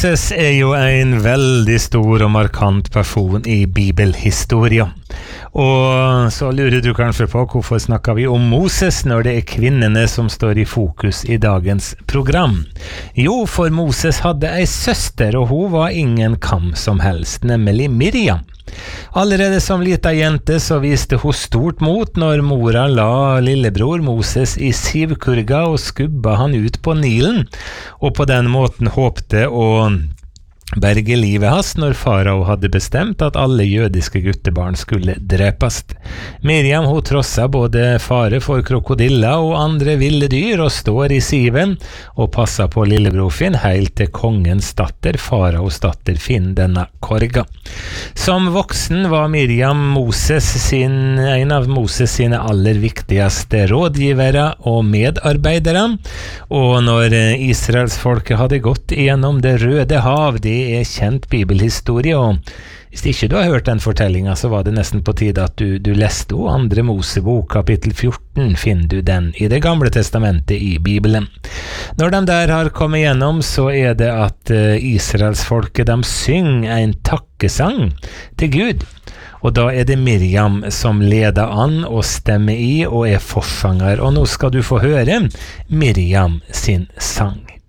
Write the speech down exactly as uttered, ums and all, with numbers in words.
Moses er jo en veldig stor og markant person i bibelhistoria. Og så lurer du kanskje på hvorfor snakker vi om Moses når det er kvinnene som står i fokus i dagens program. Jo, for Moses hadde ei søster, og hun var ingen kam som helst, nemlig Miriam. Allerede som lita jente så viste hun stort mot når mora la lillebror Moses i sivkurga og skubba han ut på Nilen, og på den måten håpte å berge livet hans når farao hadde bestemt at alle jødiske guttebarn skulle drepes. Miriam hun trosset både fare for krokodiller og andre ville dyr og står i siven og passer på lillebror Finn helt til kongens datter, faraos datter, finner denne korga. Som voksen var Miriam Moses sin, en av Moses sine aller viktigste rådgivere og medarbeidere, og når Israels folket hadde gått gjennom det røde hav, det er kjent bibelhistorie, og hvis ikke du har hørt den fortellingen, så var det nesten på tide at du, du leste o andre Mosebok, kapittel fjorten, finner du den i det gamle testamentet i Bibelen. Når de der har kommet gjennom, så er det at uh, Israels folket, de synger en takkesang til Gud, og da er det Miriam som leder an og stemmer i og er forsanger, og nå skal du få høre Miriam sin sang.